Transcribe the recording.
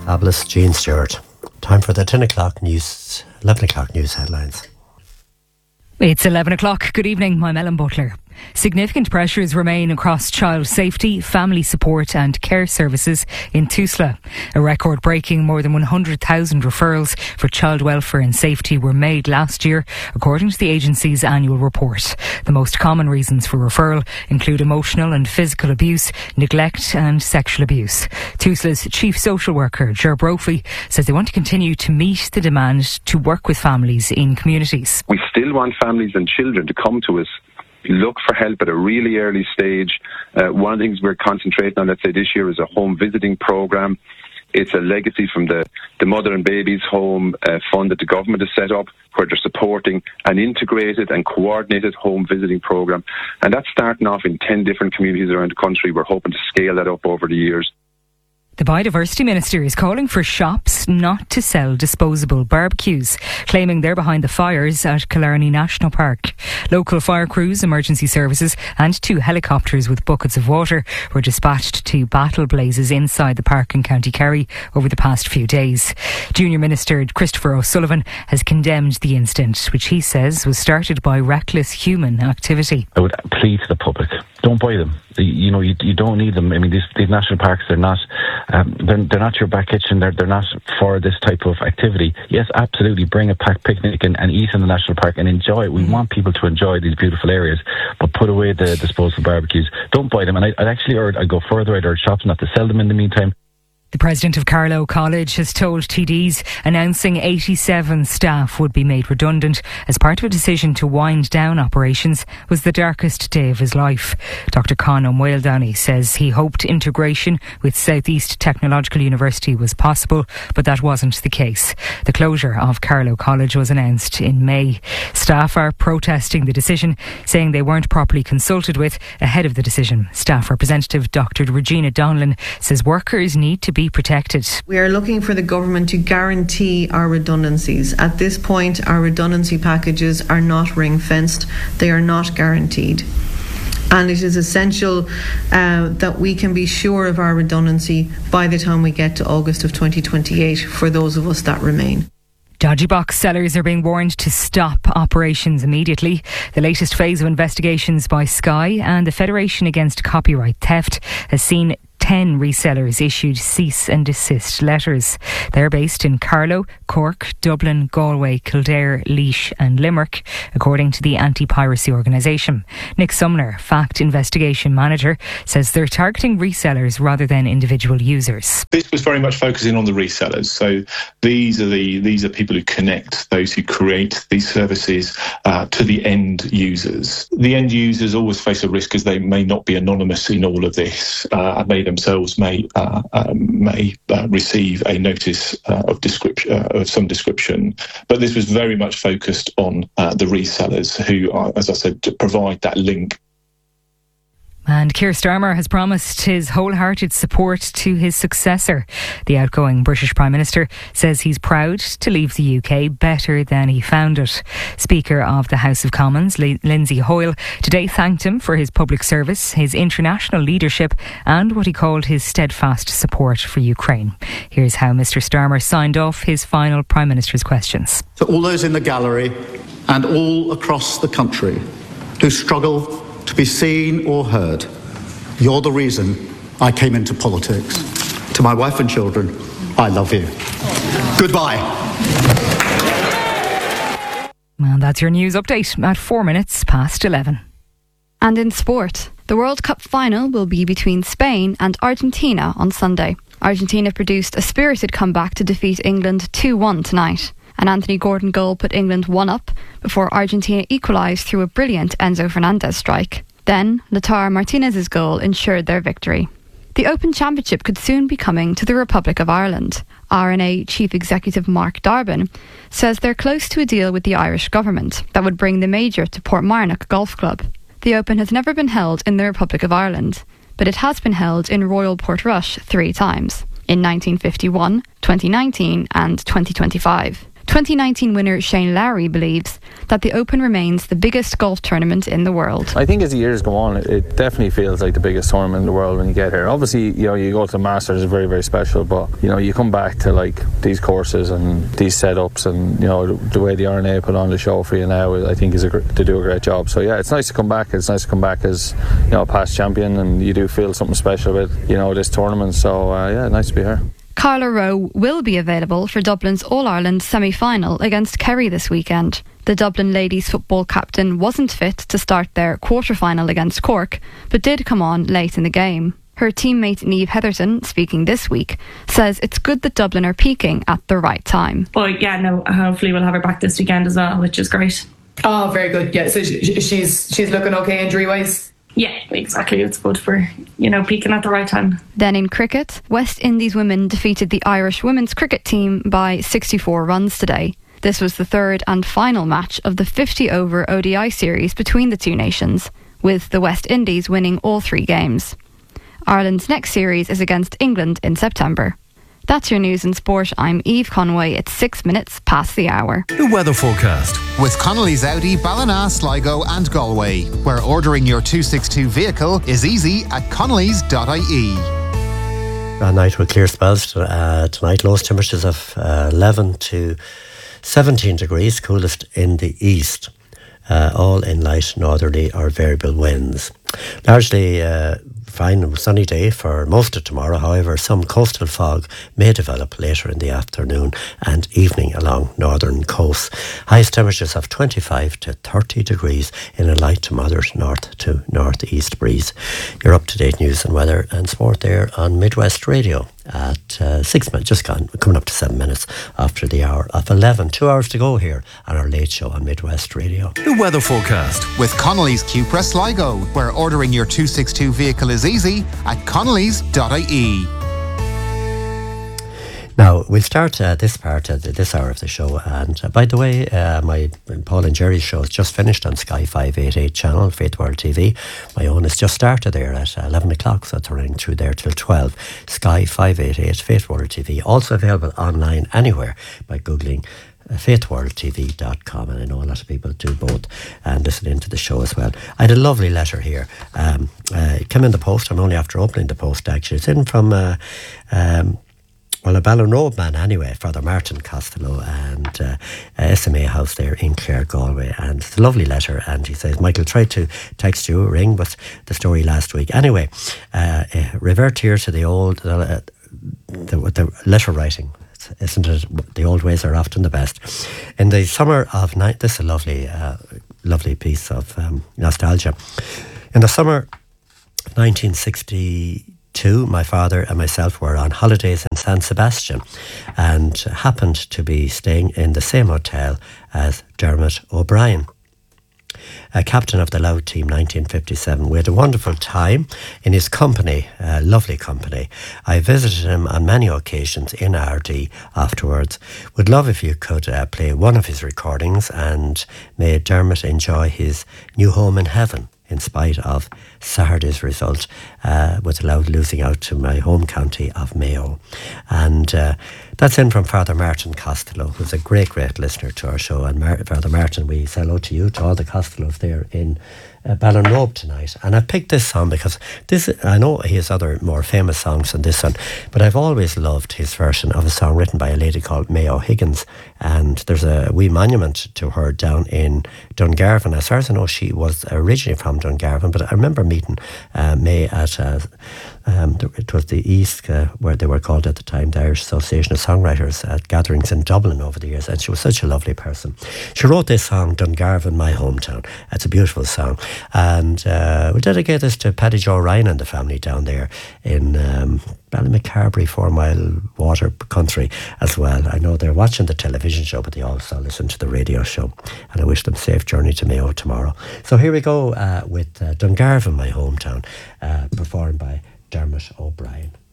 Fabulous, Jean Stewart. Time for the 11 o'clock news headlines. It's 11 o'clock. Good evening, I'm Ellen Butler. Significant pressures remain across child safety, family support and care services in Tusla. A record-breaking more than 100,000 referrals for child welfare and safety were made last year, according to the agency's annual report. The most common reasons for referral include emotional and physical abuse, neglect and sexual abuse. Tusla's chief social worker, Ger Brophy, says they want to continue to meet the demand to work with families in communities. We still want families and children to come to us, look for help at a really early stage. One of the things we're concentrating on, let's say this year, is a home visiting programme. It's a legacy from the Mother and Babies Home fund that the government has set up, where they're supporting an integrated and coordinated home visiting programme. And that's starting off in 10 different communities around the country. We're hoping to scale that up over the years. The Biodiversity Minister is calling for shops not to sell disposable barbecues, claiming they're behind the fires at Killarney National Park. Local fire crews, emergency services and 2 helicopters with buckets of water were dispatched to battle blazes inside the park in County Kerry over the past few days. Junior Minister Christopher O'Sullivan has condemned the incident, which he says was started by reckless human activity. I would plead to the public, don't buy them. You don't need them. I mean, these national parks, they're not your back kitchen. They're not for this type of activity. Yes, absolutely, bring a packed picnic and eat in the national park and enjoy it. We want people to enjoy these beautiful areas, but put away the disposable barbecues. Don't buy them. And I'd go further. I'd urge shops not to sell them in the meantime. The president of Carlow College has told TDs announcing 87 staff would be made redundant as part of a decision to wind down operations was the darkest day of his life. Dr. Con O'Muildani says he hoped integration with South East Technological University was possible, but that wasn't the case. The closure of Carlow College was announced in May. Staff are protesting the decision, saying they weren't properly consulted with ahead of the decision. Staff representative Dr. Regina Donlan says workers need to be protected. We are looking for the government to guarantee our redundancies. At this point, our redundancy packages are not ring-fenced. They are not guaranteed. And it is essential that we can be sure of our redundancy by the time we get to August of 2028 for those of us that remain. Dodgy box sellers are being warned to stop operations immediately. The latest phase of investigations by Sky and the Federation Against Copyright Theft has seen 10 resellers issued cease and desist letters. They're based in Carlow, Cork, Dublin, Galway, Kildare, Laois and Limerick, according to the anti-piracy organisation. Nick Sumner, Fact Investigation Manager, says they're targeting resellers rather than individual users. This was very much focusing on the resellers. So these are people who connect, those who create these services to the end users. The end users always face a risk as they may not be anonymous in all of this, and they themselves may receive a notice of some description. But this was very much focused on the resellers who are, as I said, to provide that link. And Keir Starmer has promised his wholehearted support to his successor. The outgoing British Prime Minister says he's proud to leave the UK better than he found it. Speaker of the House of Commons, Lindsay Hoyle, today thanked him for his public service, his international leadership and what he called his steadfast support for Ukraine. Here's how Mr Starmer signed off his final Prime Minister's questions. To all those in the gallery and all across the country who struggle to be seen or heard, you're the reason I came into politics. To my wife and children, I love you. Goodbye. And that's your news update at 4 minutes past 11. And in sport, the World Cup final will be between Spain and Argentina on Sunday. Argentina produced a spirited comeback to defeat England 2-1 tonight. An Anthony Gordon goal put England 1 up before Argentina equalised through a brilliant Enzo Fernandez strike. Then, Lautaro Martinez's goal ensured their victory. The Open Championship could soon be coming to the Republic of Ireland. RNA Chief Executive Mark Darbin says they're close to a deal with the Irish government that would bring the major to Portmarnock Golf Club. The Open has never been held in the Republic of Ireland, but it has been held in Royal Portrush 3 times, in 1951, 2019 and 2025. 2019 winner Shane Lowry believes that the Open remains the biggest golf tournament in the world. I think as the years go on, it definitely feels like the biggest tournament in the world when you get here. Obviously, you go to the Masters, it's very, very special, but you come back to like these courses and these setups, and the way the RNA put on the show for you now, I think they do a great job. So yeah, it's nice to come back. It's nice to come back as a past champion, and you do feel something special with this tournament. So yeah, nice to be here. Carla Rowe will be available for Dublin's All-Ireland semi-final against Kerry this weekend. The Dublin ladies football captain wasn't fit to start their quarter-final against Cork, but did come on late in the game. Her teammate Niamh Heatherton, speaking this week, says it's good that Dublin are peaking at the right time. But yeah, no, hopefully we'll have her back this weekend as well, which is great. Oh, very good. Yeah, so she's looking okay injury-wise? Yeah, exactly. It's good for, peaking at the right time. Then in cricket, West Indies women defeated the Irish women's cricket team by 64 runs today. This was the third and final match of the 50-over ODI series between the two nations, with the West Indies winning all 3 games. Ireland's next series is against England in September. That's your news and sport. I'm Eve Conway. It's 6 minutes past the hour. The weather forecast. With Connolly's Audi, Ballina, Sligo and Galway, where ordering your 262 vehicle is easy at connellys.ie. Night with clear spells tonight. Lowest temperatures of 11 to 17 degrees, coolest in the east. All in light northerly or variable winds. Largely fine and sunny day for most of tomorrow. However, some coastal fog may develop later in the afternoon and evening along northern coasts. Highest temperatures of 25 to 30 degrees in a light to moderate north to northeast breeze. Your up-to-date news and weather and sport there on Midwest Radio at 6 minutes, just coming up to 7 minutes after the hour of 11. 2 hours to go here on our late show on Midwest Radio. The weather forecast. With Connolly's Cupra Sligo, where ordering your 262 vehicle is easy at connellys.ie. Now, we'll start this part of this hour of the show. And by the way, my Paul and Jerry's show is just finished on Sky 588 channel, Faith World TV. My own has just started there at 11 o'clock, so it's running through there till 12. Sky 588, Faith World TV. Also available online anywhere by Googling faithworldtv.com, and I know a lot of people do both and listen into the show as well. I had a lovely letter here. It came in the post. I'm only after opening the post, actually. It's in from a Ballinrobe man anyway, Father Martin Costello, and SMA House there in Clare, Galway. And it's a lovely letter, and he says, Michael tried to text you, ring, but the story last week. Anyway, revert here to the old the letter writing. Isn't it? The old ways are often the best. In the summer of this is a lovely piece of nostalgia. In the summer 1962, my father and myself were on holidays in San Sebastian and happened to be staying in the same hotel as Dermot O'Brien, captain of the Louth team 1957. We had a wonderful time in his company, lovely company. I visited him on many occasions in RD afterwards. Would love if you could play one of his recordings, and may Dermot enjoy his new home in heaven in spite of Saturday's result, with Louth losing out to my home county of Mayo. And that's in from Father Martin Costello, who's a great listener to our show. And Father Martin, we say hello to you, to all the Costellos there in Ballinrobe tonight. And I picked this song because I know he has other more famous songs than this one, but I've always loved his version of a song written by a lady called May O'Higgins. And there's a wee monument to her down in Dungarvan. As far as I know, she was originally from Dungarvan, but I remember meeting May at it was the East, where they were called at the time the Irish Association of Songwriters, at gatherings in Dublin over the years, and she was such a lovely person. She wrote this song, Dungarvan, My Hometown. It's a beautiful song, and we dedicate this to Paddy Joe Ryan and the family down there in Ballymacarbery, 4 Mile Water country as well. I know they're watching the television show, but they also listen to the radio show, and I wish them safe journey to Mayo tomorrow. So here we go with Dungarvan, My Hometown, performed by Dermot O'Brien.